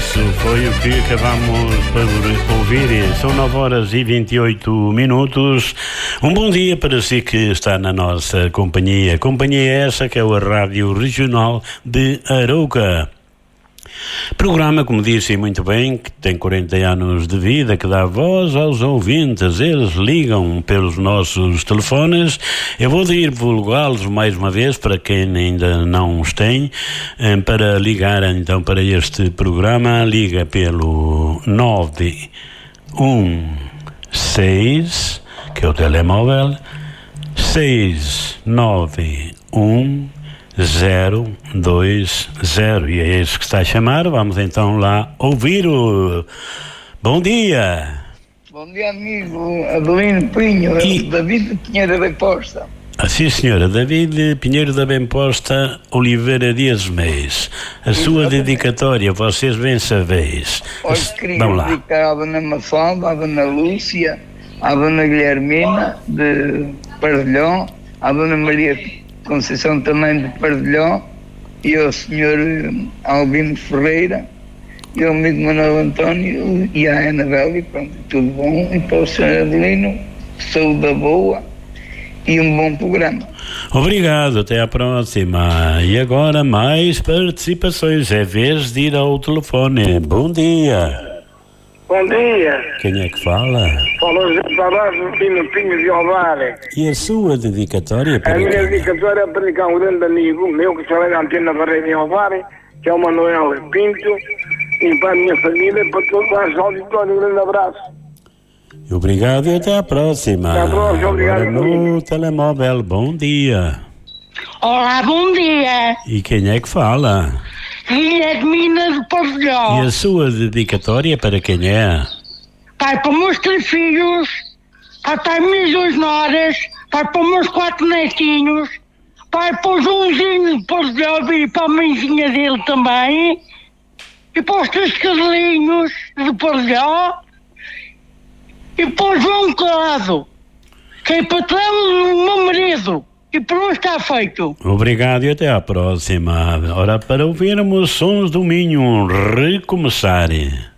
Isso foi o que acabamos por ouvir. São 9h28. Um bom dia para si que está na nossa companhia. Companhia essa que é a Rádio Regional de Arouca. Programa, como disse muito bem, que tem 40 anos de vida, que dá voz aos ouvintes. Eles ligam pelos nossos telefones. Eu vou divulgá-los mais uma vez para quem ainda não os tem. Para ligar então para este programa, liga pelo 916, que é o telemóvel, 691 020, e é esse que está a chamar. Vamos então lá ouvir-o. Bom dia. Bom dia, amigo Adelino Pinho, David Pinheiro da Bemposta. Sim, senhora, David Pinheiro da Bemposta Oliveira Dias Meis. A sua dedicatória, vocês bem sabeis. Hoje queria dedicar à dona Mafalda, à dona Lúcia, à dona Guilhermina de Pardelhão, à dona Maria Conceição também de Pardelhão, e ao senhor Albino Ferreira, e ao amigo Manuel António e à Anabela, e pronto, tudo bom. E para o senhor Adelino, saúde boa e um bom programa. Obrigado, até à próxima. E agora mais participações, é vez de ir ao telefone. Bom dia. Bom dia. Quem é que fala? Fala José Tavares do Pinho de Alvar. E a sua dedicatória para A minha dedicatória é para um grande amigo meu que trabalha na antena da Rede de Alvar, que é o Manuel Pinto, e para a minha família, para todos os auditórios. Um grande abraço. Obrigado e até à próxima. Até à próxima, obrigado. Agora no telemóvel, bom dia. Olá, bom dia. E quem é que fala? Guilhermina de Pardelhão. E a sua dedicatória para quem é? Vai para os meus 3 filhos, vai para as minhas 2 noras, vai para os meus 4 netinhos, vai para o Joãozinho de Pardelhão e para a mãezinha dele também, e para os 3 cadelinhos de Pardelhão, e para o João Calado, que é patrão do meu marido. E por hoje está feito. Obrigado e até à próxima. Ora, para ouvirmos Sons do Minho recomeçar.